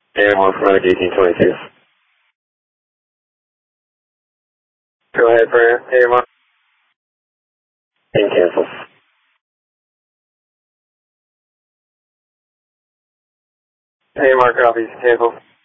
AMR from 1822. Go ahead for AMR. And cancel. AMR copies, cancel.